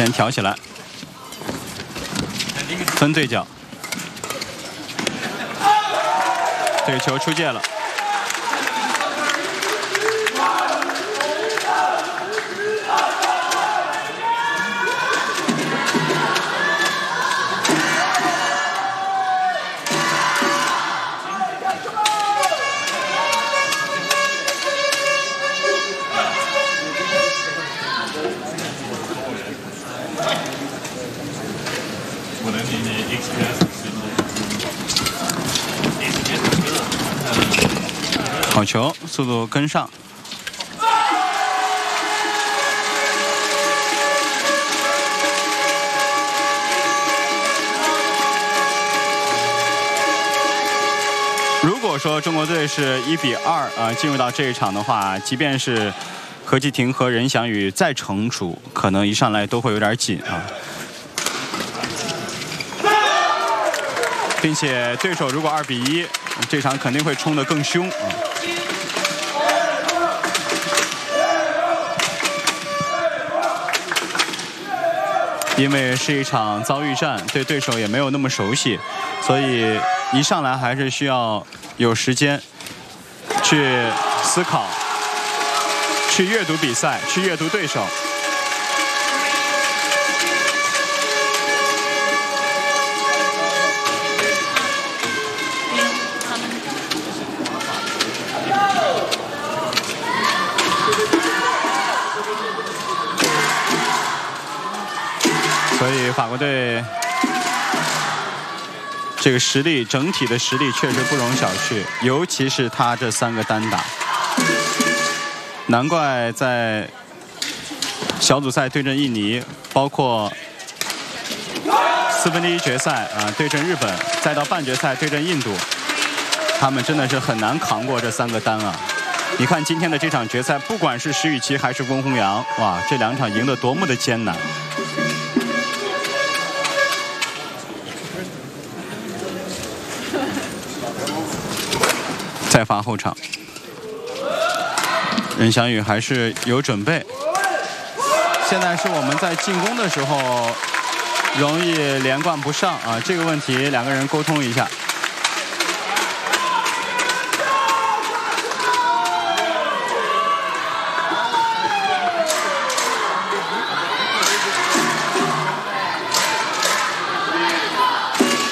先挑起来，分对角，对球出界了。好球，速度跟上。如果说中国队是1比2进入到这一场的话，即便是何继廷和任翔宇再成熟，可能一上来都会有点紧啊。并且对手如果2比1，这场肯定会冲得更凶啊。因为是一场遭遇战，对对手也没有那么熟悉，所以一上来还是需要有时间去思考、去阅读比赛、去阅读对手。所以法国队这个实力，整体的实力确实不容小觑，尤其是他这3个单打，难怪在小组赛对阵印尼，包括1/4决赛对阵日本，再到半决赛对阵印度，他们真的是很难扛过这3个单啊！你看今天的这场决赛，不管是石宇奇还是温宏洋，哇，这2场赢得多么的艰难！再发后场，任翔宇还是有准备。现在是我们在进攻的时候容易连贯不上啊，这个问题2个人沟通一下。